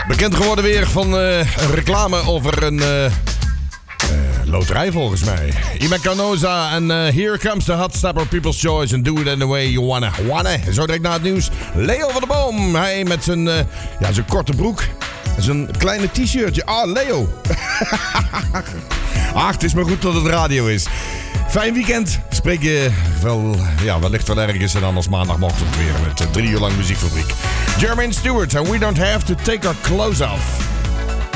Bekend geworden weer van een reclame over een loterij volgens mij. Ime Canosa en Here Comes the Hot Stepper, People's Choice and Do It in the Way You Wanna. Zo direct na het nieuws. Leo van der Boom. Hij met zijn korte broek. En zijn kleine t-shirtje. Ah, Leo. Het is maar goed dat het radio is. Fijn weekend. Spreek je wellicht wel ergens en anders maandagmochtend weer met 3 uur lang muziekfabriek. Jermaine Stewart en We Don't Have to Take Our Clothes Off.